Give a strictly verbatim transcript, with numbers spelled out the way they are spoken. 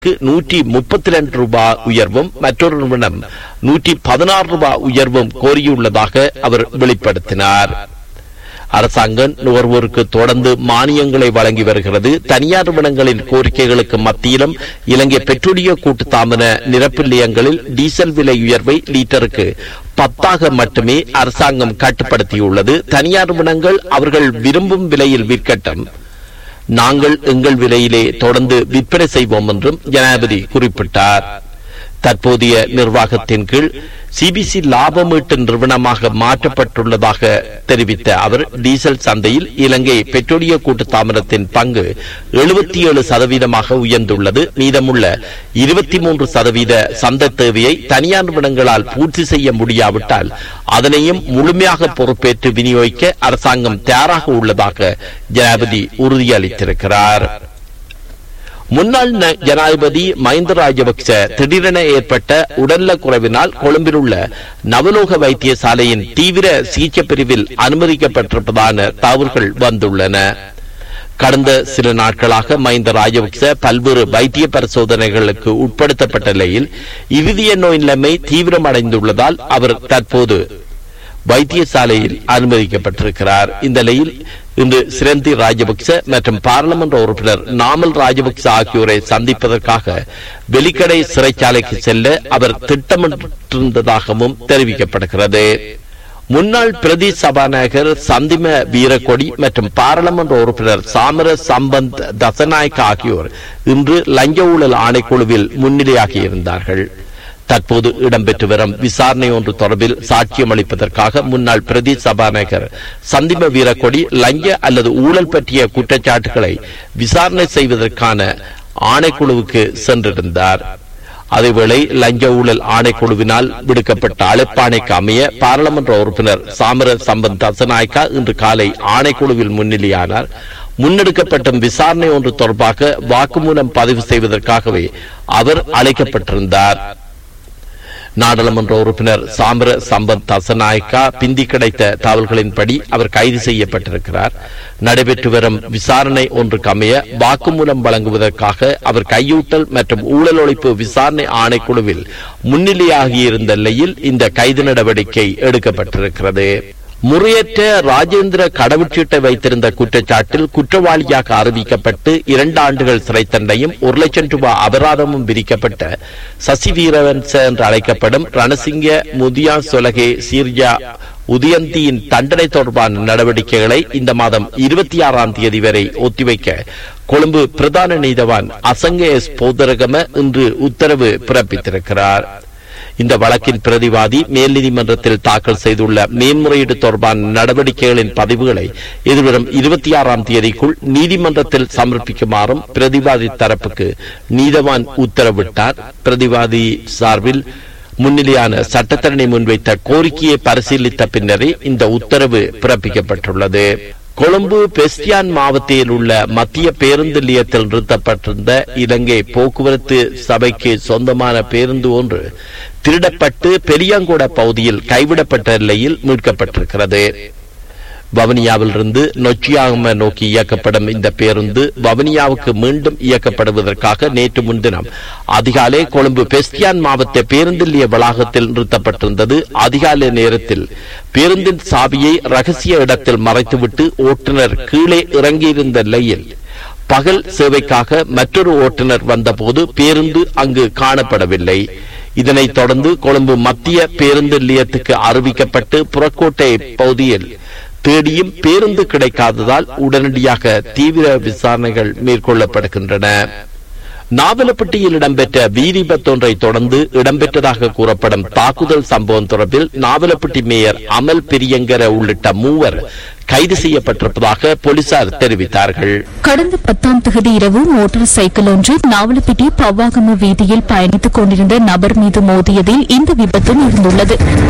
நூற்றி முப்பத்தி இரண்டு ரூபாய் உயர்வும் மற்றொரு நிறுவனம் நூற்றி பதினாறு ரூபாய் உயர்வும் கோரியுள்ளதாக அவர் வெளிப்படுத்தினார். அரசாங்கம் நுகர்வோருக்கு தொடர்ந்து மானியங்களை வழங்கி வருகிறது. தனியார் நிறுவனங்களின் கோரிக்கைகளுக்கு மத்தியிலும் இலங்கை பெட்ரோலிய கூட்டுத்தாபன நிரப்பு நிலையங்களில் டீசல் விலை உயர்வை லீட்டருக்கு பத்தாக மட்டுமே அரசாங்கம் கட்டுப்படுத்தியுள்ளது. தனியார் நிறுவனங்கள் அவர்கள் விரும்பும் விலையில் விற்கட்டும், நாங்கள் எங்கள் விலையிலே தொடர்ந்து விற்பனை செய்வோம் என்றும் ஜனாதிபதி குறிப்பிட்டார். தற்போதைய நிர்வாகத்தின் கீழ் சிபிசி லாபமீட்டு நிறுவனமாக மாற்றப்பட்டுள்ளதாக தெரிவித்த அவர், டீசல் சந்தையில் இலங்கை பெட்ரோலிய கூட்டுத்தாபனத்தின் பங்கு எழுபத்தி ஏழு சதவீதமாக உயர்ந்துள்ளது. மீதமுள்ள இருபத்தி மூன்று சதவீத சந்தை தேவையை தனியார் நிறுவனங்களால் பூர்த்தி செய்ய முடியாவிட்டால் அதனையும் முழுமையாக பொறுப்பேற்று விநியோகிக்க அரசாங்கம் தயாராக உள்ளதாக ஜனாதிபதி உறுதியளித்திருக்கிறார். முன்னாள் ஜனாதிபதி மஹிந்த ராஜபக்ச திடீரென ஏற்பட்ட உடல்நலக் குறைவினால் கொழும்பில் உள்ள நவலோக வைத்தியசாலையின் தீவிர சிகிச்சை பிரிவில் அனுமதிக்கப்பட்டிருப்பதான தகவல்கள் வந்துள்ளன. கடந்த சில நாட்களாக மஹிந்த ராஜபக்ச பல்வேறு வைத்திய பரிசோதனைகளுக்கு உட்படுத்தப்பட்ட நிலையில் இருதய நோய் நிலைமை தீவிரமடைந்துள்ளதால் அவர் தற்போது வைத்தியசாலையில் அனுமதிக்கப்பட்டிருக்கிறார். இந்த நிலையில் இன்று சிரந்தி ராஜபக்ச மற்றும் பாராளுமன்ற உறுப்பினர் நாமல் ராஜபக்ச ஆகியோரை சந்திப்பதற்காக வெலிக்கடை சிறைச்சாலைக்கு செல்ல அவர் திட்டமிட்டிருந்ததாகவும் தெரிவிக்கப்படுகிறது. முன்னாள் பிரதி சபாநாயகர் சந்திம வீரக்கொடி மற்றும் பாராளுமன்ற உறுப்பினர் சாமர சம்பந்த் தசநாயக் ஆகியோர் இன்று லஞ்ச ஊழல் ஆணைக்குழுவில் முன்னிலையாகியிருந்தார்கள். தற்போது இடம்பெற்று வரும் விசாரணை ஒன்று தொடர்பில் சாட்சியம் அளிப்பதற்காக முன்னாள் பிரதி சபாநாயகர் சந்திம வீரக்கொடி லஞ்ச அல்லது ஊழல் பற்றிய குற்றச்சாட்டுகளை விசாரணை செய்வதற்கான ஆணைக்குழுவுக்கு சென்றிருந்தார். அதேவேளை லஞ்ச ஊழல் ஆணைக்குழுவினால் விடுக்கப்பட்ட அழைப்பாணைக்கு அமைய பாராளுமன்ற உறுப்பினர் சாமர சம்பந்த் தசநாயக்கா இன்று காலை ஆணைக்குழுவில் முன்னிலையானார். முன்னெடுக்கப்பட்ட விசாரணை ஒன்று தொடர்பாக வாக்குமூலம் பதிவு செய்வதற்காகவே அவர் அழைக்கப்பட்டிருந்தார். நாடாளுமன்ற உறுப்பினர் சாமர சம்பத் தசநாயக்கா பிந்தி கிடைத்த தகவல்களின்படி அவர் கைது செய்யப்பட்டிருக்கிறார். நடைபெற்று வரும் விசாரணை ஒன்றுக்கு அமைய வாக்குமூலம் வழங்குவதற்காக அவர் கையூட்டல் மற்றும் ஊழல் ஒழிப்பு விசாரணை ஆணைக்குழுவில் முன்னிலையாகியிருந்த நிலையில் இந்த கைது நடவடிக்கை எடுக்கப்பட்டிருக்கிறது. முறையற்ற ராஜேந்திர கடவுச்சீட்டை வைத்திருந்த குற்றச்சாட்டில் குற்றவாளியாக அறிவிக்கப்பட்டு இரண்டு ஆண்டுகள் சிறை தண்டையும் ஒரு லட்சம் ரூபாய் அபராதமும் விதிக்கப்பட்ட சசி வீரவன்ச என்று அழைக்கப்படும் ரணசிங்க முதியா சொலகே சீர்யா உதயந்தியின் தண்டனை தொடர்பான நடவடிக்கைகளை இந்த மாதம் இருபத்தி ஆறாம் தேதி வரை ஒத்திவைக்க கொழும்பு பிரதான நீதவான் அசங்க எஸ் போதரகம இன்று உத்தரவு பிறப்பித்திருக்கிறார். இந்த வழக்கின் பிரதிவாதி மேல் நீதிமன்றத்தில் தாக்கல் செய்துள்ள மேன்முறையீடு தொடர்பான நடவடிக்கைகளின் பதிவுகளை எதிர்வரும் இருபத்தி ஆறாம் தேதிக்குள் நீதிமன்றத்தில் சமர்ப்பிக்குமாறும் பிரதிவாதி தரப்புக்கு நீதவான் உத்தரவிட்டார். பிரதிவாதி சார்பில் முன்னிலையான சட்டத்தரணி முன்வைத்த கோரிக்கையை பரிசீலித்த பின்னரே இந்த உத்தரவு பிறப்பிக்கப்பட்டுள்ளது. கொழும்பு பெஸ்டியான் மாவட்டத்தில் உள்ள மத்திய பேருந்து நிலையத்தில் நிறுத்தப்பட்டிருந்த இலங்கை போக்குவரத்து சபைக்கு சொந்தமான பேருந்து ஒன்று திருடப்பட்டு பெரியாங்கோட பகுதியில் கைவிடப்பட்ட நிலையில் மீட்கப்பட்டிருக்கிறது. வவுனியாவிலிருந்து நொச்சியாகம நோக்கி இயக்கப்படும் இந்த பேருந்து வவுனியாவுக்கு மீண்டும் இயக்கப்படுவதற்காக நேற்று முன்தினம் அதிகாலை கொழும்பு பெஸ்டியான் மாவட்ட பேருந்து நிலைய வளாகத்தில் நிறுத்தப்பட்டிருந்தது. அதிகாலை நேரத்தில் பேருந்தின் சாவியை ரகசிய இடத்தில் மறைத்துவிட்டு ஓட்டுநர் கீழே இறங்கியிருந்த நிலையில் பகல் சேவைக்காக மற்றொரு ஓட்டுநர் வந்தபோது பேருந்து அங்கு காணப்படவில்லை. இதனைத் தொடர்ந்து கொழும்பு மத்திய பேருந்து நிலையத்துக்கு அறிவிக்கப்பட்டு புறக்கோட்டை பகுதியில் தேடியும் பேருந்து கிடைக்காததால் உடனடியாக தீவிர விசாரணைகள் மேற்கொள்ளப்படுகின்றன. நாவலப்பட்டியில் இடம்பெற்ற வீதி விபத்தொன்றை தொடர்ந்து இடம்பெற்றதாக கூறப்படும் தாக்குதல் சம்பவம் தொடர்பில் நாவலப்பட்டி மேயர் அமல் பிரியங்கர உள்ளிட்ட மூவர் கைது செய்யப்பட்டிருப்பதாக போலீசார் தெரிவித்தார்கள். கடந்த பத்தாம் தேதி இரவு மோட்டார் சைக்கிள் ஒன்று நாவலப்பிட்டி பவ்வாகம வீதியில் பயணித்துக் கொண்டிருந்த நபர் மீது மோதியதில் இந்த விபத்து நேர்ந்துள்ளது.